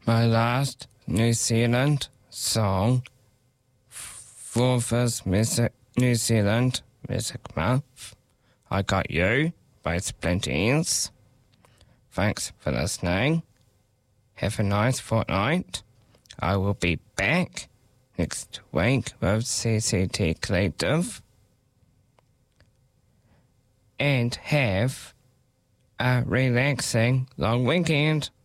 My last New Zealand song for this New Zealand Music Month, I Got You by Splinter. Thanks for listening. Have a nice fortnight. I will be back next week with CCT Collective. And have a relaxing long weekend.